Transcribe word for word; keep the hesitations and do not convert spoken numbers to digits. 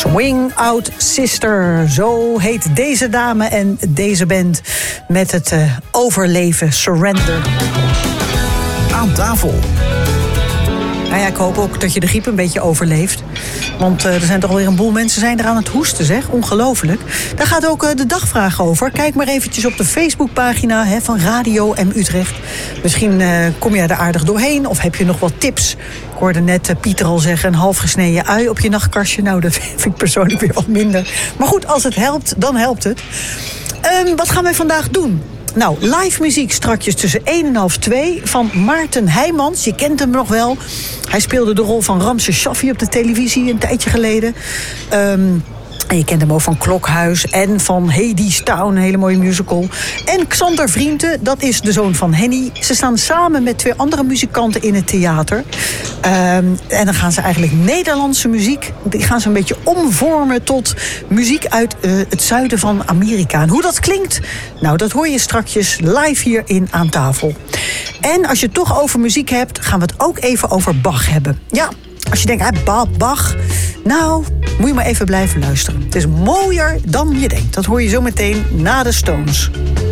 Swing Out Sister, zo heet deze dame en deze band met het uh, overleven, surrender. Aan tafel. Nou ja, ik hoop ook dat je de griep een beetje overleeft. Want uh, er zijn toch alweer een boel mensen zijn er aan het hoesten, zeg. Ongelooflijk. Daar gaat ook uh, de dagvraag over. Kijk maar eventjes op de Facebookpagina hè, van Radio M Utrecht. Misschien uh, kom je er aardig doorheen of heb je nog wat tips. Ik hoorde net uh, Pieter al zeggen, een half gesneden ui op je nachtkastje. Nou, dat vind ik persoonlijk weer wat minder. Maar goed, als het helpt, dan helpt het. Um, wat gaan wij vandaag doen? Nou, live muziek strakjes tussen één en half twee van Maarten Heijmans. Je kent hem nog wel. Hij speelde de rol van Ramses Shaffi op de televisie een tijdje geleden. Um, en je kent hem ook van Klokhuis en van Hades Town, een hele mooie musical. En Xander Vrienden, dat is de zoon van Henny. Ze staan samen met twee andere muzikanten in het theater. Um, en dan gaan ze eigenlijk Nederlandse muziek, die gaan ze een beetje omvormen tot muziek uit uh, het zuiden van Amerika. En hoe dat klinkt, nou dat hoor je strakjes live hier in Aan Tafel. En als je het toch over muziek hebt, gaan we het ook even over Bach hebben. Ja, als je denkt, hè, Bach, nou, moet je maar even blijven luisteren. Het is mooier dan je denkt. Dat hoor je zo meteen na de Stones.